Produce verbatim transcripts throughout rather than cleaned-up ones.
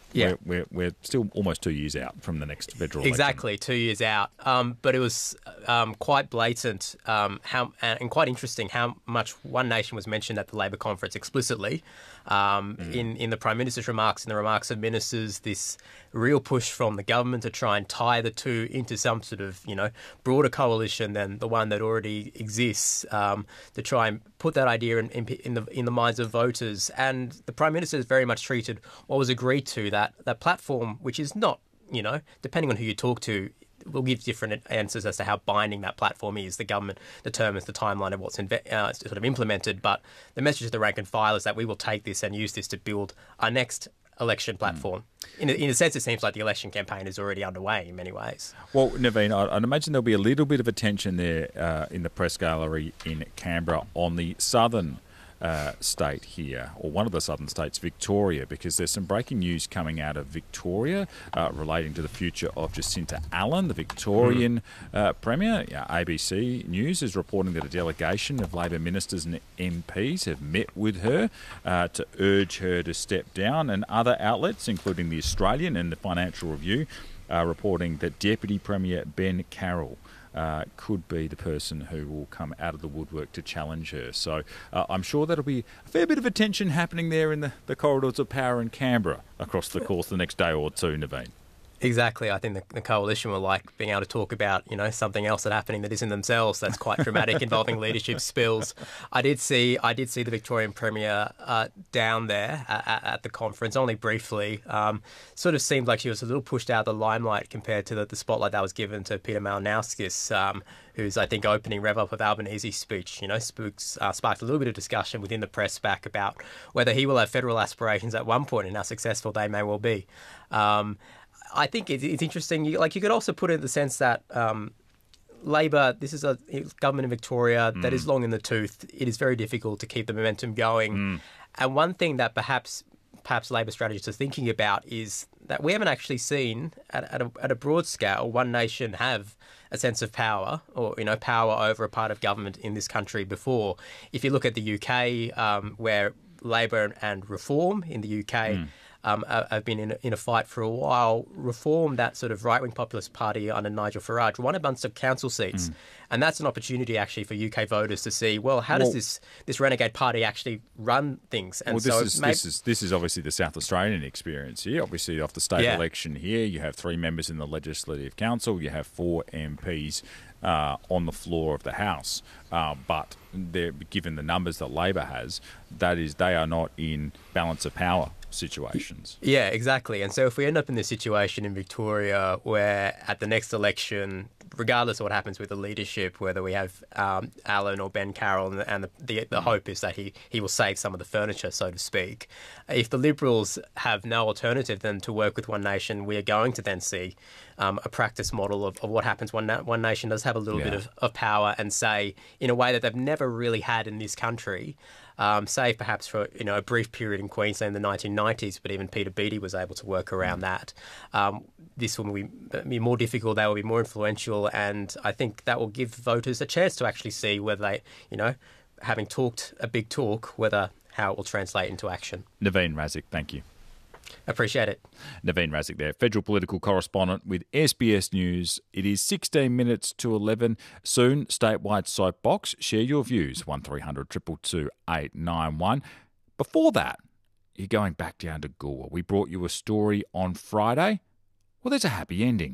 Yeah. We're, we're, we're still almost two years out from the next federal election. Exactly, two years out. Um, but it was um, quite blatant um, how and quite interesting how much One Nation was mentioned at the Labor conference explicitly. Um, mm. in, in the Prime Minister's remarks, in the remarks of ministers, this real push from the government to try and tie the two into some sort of, you know, broader coalition than the one that already exists, um, to try and put that idea in, in, in the in the minds of voters. And the Prime Minister has very much treated what was agreed to, that, that platform, which is not, you know, depending on who you talk to, will give different answers as to how binding that platform is. The government determines the timeline of what's inve- uh, sort of implemented, but the message to the rank and file is that we will take this and use this to build our next election platform. Mm. In, a, in a sense, it seems like the election campaign is already underway in many ways. Well, Naveen, I'd, I'd imagine there'll be a little bit of attention there uh, in the press gallery in Canberra on the southern Uh, state here, or one of the southern states, Victoria, because there's some breaking news coming out of Victoria uh, relating to the future of Jacinta Allan, the Victorian mm. uh, Premier. Yeah, A B C News is reporting that a delegation of Labor ministers and M Ps have met with her uh, to urge her to step down, and other outlets, including the Australian and the Financial Review, are reporting that Deputy Premier Ben Carroll Uh, could be the person who will come out of the woodwork to challenge her. So uh, I'm sure that'll be a fair bit of attention happening there in the, the corridors of power in Canberra across the course of the next day or two, Naveen. Exactly. I think the, the coalition will like being able to talk about, you know, something else that's happening that isn't themselves. That's quite dramatic, involving leadership spills. I did see, I did see the Victorian Premier uh, down there at, at the conference, only briefly. Um, sort of seemed like she was a little pushed out of the limelight compared to the, the spotlight that was given to Peter Malinauskas, um, who's, I think, opening rev up of Albanese's speech. You know, spooks, uh, sparked a little bit of discussion within the press back about whether he will have federal aspirations at one point and how successful they may well be. Um, I think it's, it's interesting. You, like you could also put it in the sense that um, Labor, this is a government in Victoria mm. that is long in the tooth. It is very difficult to keep the momentum going. Mm. And one thing that perhaps perhaps Labor strategists are thinking about is that we haven't actually seen at, at, a, at a broad scale One Nation have a sense of power, or you know, power over a part of government in this country before. If you look at the U K, um, where Labor and Reform in the U K. Mm. Um, have been in a, in a fight for a while. Reform, that sort of right-wing populist party under Nigel Farage, won a bunch of council seats. Mm. And that's an opportunity actually for U K voters to see, well, how well, does this this renegade party actually run things? And well, this, so is, maybe, this, is, this is obviously the South Australian experience here. Obviously, off the state yeah. election here, you have three members in the Legislative Council, you have four M Ps uh, on the floor of the House. Uh, but given the numbers that Labor has, that is, they are not in balance of power situations. Yeah, exactly. And so if we end up in this situation in Victoria where at the next election, regardless of what happens with the leadership, whether we have um, Allan or Ben Carroll, and, and the, the, the hope is that he, he will save some of the furniture, so to speak. If the Liberals have no alternative than to work with One Nation, we are going to then see um, a practice model of, of what happens when One Nation does have a little yeah. bit of, of power and say, in a way that they've never really had in this country, Um, save perhaps for you know a brief period in Queensland in the nineteen nineties, but even Peter Beattie was able to work around that. Um, this will be, be more difficult, they will be more influential, and I think that will give voters a chance to actually see whether they, you know, having talked a big talk, whether how it will translate into action. Naveen Razik, thank you. Appreciate it. Naveen Razik there, federal political correspondent with S B S News. It is sixteen minutes to eleven. Soon, statewide soapbox. Share your views. one three hundred two two two eight nine one. Before that, you're going back down to Goolwa. We brought you a story on Friday. Well, there's a happy ending.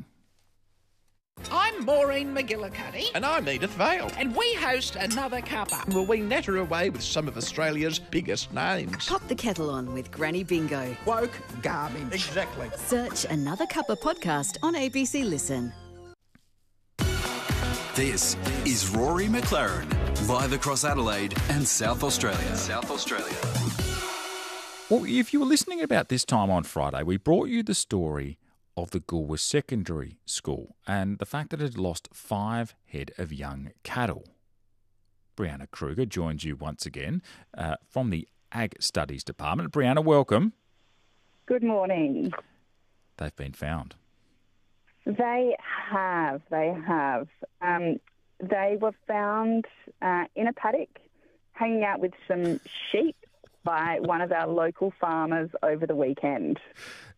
I'm Maureen McGillicuddy. And I'm Edith Vale. And we host Another Cuppa. Will we natter away with some of Australia's biggest names? Pop the kettle on with Granny Bingo. Woke garbage. Exactly. Search Another Cuppa podcast on A B C Listen. This is Rory McLaren, live across Adelaide and South Australia. South Australia. Well, if you were listening about this time on Friday, we brought you the story of the Goolwa Secondary School and the fact that it had lost five head of young cattle. Brianna Kruger joins you once again uh, from the Ag Studies Department. Brianna, welcome. Good morning. They've been found. They have. They have. Um, they were found uh, in a paddock hanging out with some sheep by one of our local farmers over the weekend.